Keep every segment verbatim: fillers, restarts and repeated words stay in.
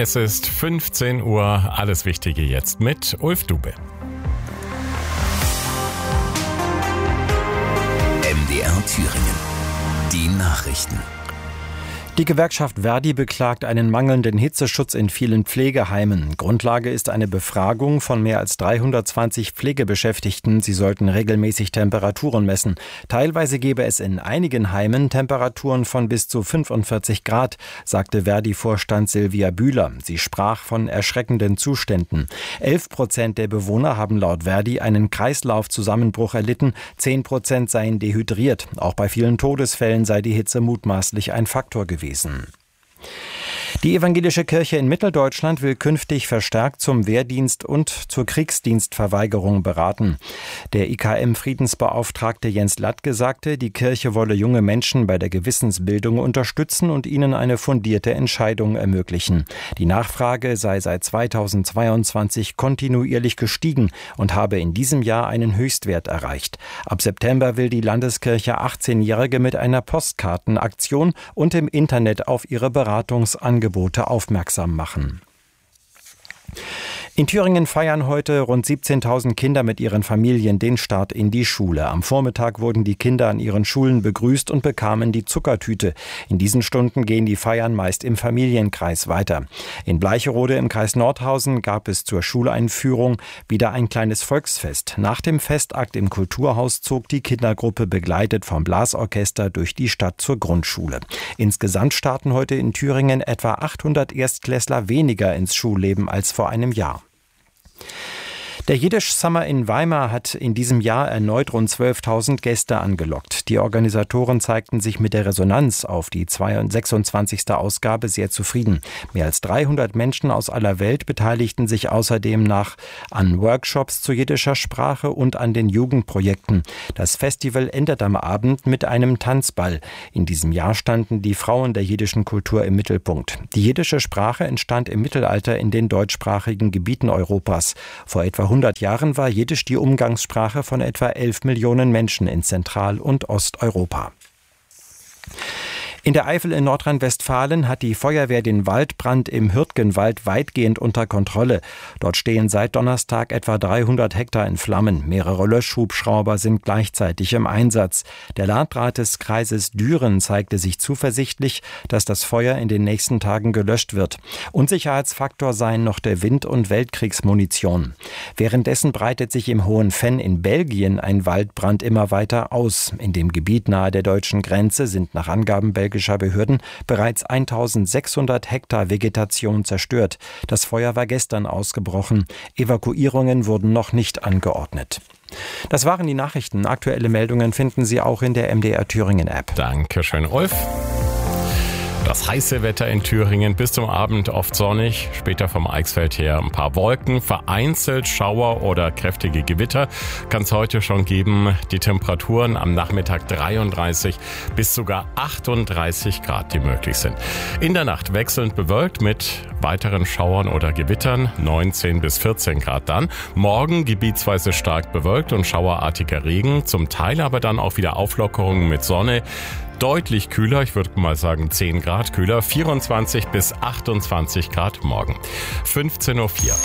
Es ist fünfzehn Uhr, alles Wichtige jetzt mit Ulf Dube. M D R Thüringen. Die Nachrichten. Die Gewerkschaft Verdi beklagt einen mangelnden Hitzeschutz in vielen Pflegeheimen. Grundlage ist eine Befragung von mehr als dreihundertzwanzig Pflegebeschäftigten. Sie sollten regelmäßig Temperaturen messen. Teilweise gebe es in einigen Heimen Temperaturen von bis zu fünfundvierzig Grad, sagte Verdi-Vorstand Silvia Bühler. Sie sprach von erschreckenden Zuständen. Elf Prozent der Bewohner haben laut Verdi einen Kreislaufzusammenbruch erlitten. Zehn Prozent seien dehydriert. Auch bei vielen Todesfällen sei die Hitze mutmaßlich ein Faktor gewesen. Die evangelische Kirche in Mitteldeutschland will künftig verstärkt zum Wehrdienst und zur Kriegsdienstverweigerung beraten. Der I K M-Friedensbeauftragte Jens Latke sagte, die Kirche wolle junge Menschen bei der Gewissensbildung unterstützen und ihnen eine fundierte Entscheidung ermöglichen. Die Nachfrage sei seit zweitausendzweiundzwanzig kontinuierlich gestiegen und habe in diesem Jahr einen Höchstwert erreicht. Ab September will die Landeskirche achtzehnjährige mit einer Postkartenaktion und im Internet auf ihre Beratungsangebote aufmerksam machen. In Thüringen feiern heute rund siebzehntausend Kinder mit ihren Familien den Start in die Schule. Am Vormittag wurden die Kinder an ihren Schulen begrüßt und bekamen die Zuckertüte. In diesen Stunden gehen die Feiern meist im Familienkreis weiter. In Bleicherode im Kreis Nordhausen gab es zur Schuleinführung wieder ein kleines Volksfest. Nach dem Festakt im Kulturhaus zog die Kindergruppe begleitet vom Blasorchester durch die Stadt zur Grundschule. Insgesamt starten heute in Thüringen etwa achthundert Erstklässler weniger ins Schulleben als vor einem Jahr. Der Jiddisch Summer in Weimar hat in diesem Jahr erneut rund zwölftausend Gäste angelockt. Die Organisatoren zeigten sich mit der Resonanz auf die sechsundzwanzigste Ausgabe sehr zufrieden. Mehr als dreihundert Menschen aus aller Welt beteiligten sich außerdem nach an Workshops zu jiddischer Sprache und an den Jugendprojekten. Das Festival endet am Abend mit einem Tanzball. In diesem Jahr standen die Frauen der jiddischen Kultur im Mittelpunkt. Die jiddische Sprache entstand im Mittelalter in den deutschsprachigen Gebieten Europas. Vor etwa hundert Jahren war Jiddisch die Umgangssprache von etwa elf Millionen Menschen in Zentral- und Osteuropa. In der Eifel in Nordrhein-Westfalen hat die Feuerwehr den Waldbrand im Hürtgenwald weitgehend unter Kontrolle. Dort stehen seit Donnerstag etwa dreihundert Hektar in Flammen. Mehrere Löschhubschrauber sind gleichzeitig im Einsatz. Der Landrat des Kreises Düren zeigte sich zuversichtlich, dass das Feuer in den nächsten Tagen gelöscht wird. Unsicherheitsfaktor seien noch der Wind und Weltkriegsmunition. Währenddessen breitet sich im Hohen Venn in Belgien ein Waldbrand immer weiter aus. In dem Gebiet nahe der deutschen Grenze sind nach Angaben belgischer Behörden bereits eintausendsechshundert Hektar Vegetation zerstört. Das Feuer war gestern ausgebrochen. Evakuierungen wurden noch nicht angeordnet. Das waren die Nachrichten. Aktuelle Meldungen finden Sie auch in der M D R Thüringen App. Dankeschön, Ulf. Das heiße Wetter in Thüringen bis zum Abend oft sonnig, später vom Eichsfeld her ein paar Wolken, vereinzelt Schauer oder kräftige Gewitter kann es heute schon geben. Die Temperaturen am Nachmittag dreiunddreißig bis sogar achtunddreißig Grad, die möglich sind. In der Nacht wechselnd bewölkt mit weiteren Schauern oder Gewittern, neunzehn bis vierzehn Grad dann. Morgen gebietsweise stark bewölkt und schauerartiger Regen, zum Teil aber dann auch wieder Auflockerungen mit Sonne. Deutlich kühler, ich würde mal sagen zehn Grad kühler, vierundzwanzig bis achtundzwanzig Grad morgen. fünfzehn Uhr vier.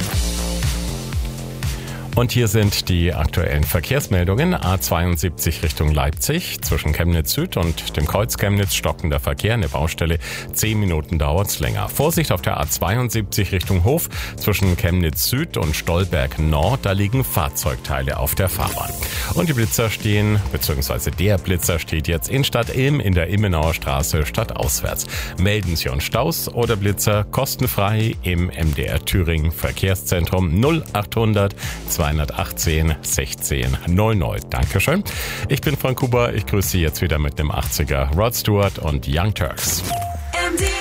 Und hier sind die aktuellen Verkehrsmeldungen. A zweiundsiebzig Richtung Leipzig. Zwischen Chemnitz Süd und dem Kreuz Chemnitz stockender Verkehr. Eine Baustelle. Zehn Minuten dauert's länger. Vorsicht auf der A zweiundsiebzig Richtung Hof. Zwischen Chemnitz Süd und Stolberg Nord. Da liegen Fahrzeugteile auf der Fahrbahn. Und die Blitzer stehen, beziehungsweise der Blitzer steht jetzt in Stadt Ilm in der Immenauer Straße stadtauswärts. Melden Sie uns Staus oder Blitzer kostenfrei im M D R Thüringen Verkehrszentrum null achthundert zweihundertachtzehn sechzehn null null. Dankeschön. Ich bin Frank Huber. Ich grüße Sie jetzt wieder mit dem achtziger Rod Stewart und Young Turks. M D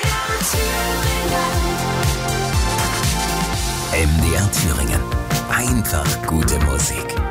R Thüringen. Einfach gute Musik.